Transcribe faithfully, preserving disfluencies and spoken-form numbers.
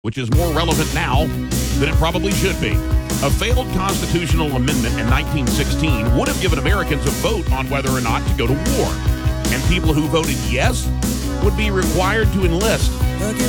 which is more relevant now than it probably should be. A failed constitutional amendment in nineteen sixteen would have given Americans a vote on whether or not to go to war. And people who voted yes would be required to enlist.